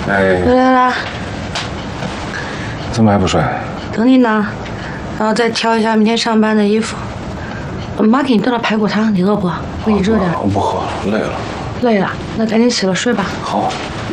哎， 回来啦， 怎么还不睡？ 等你呢，然后再挑一下明天上班的衣服。妈给你炖了排骨汤，你饿不？我给你热点。 我不喝，累了。 累了，那赶紧洗了睡吧。 好。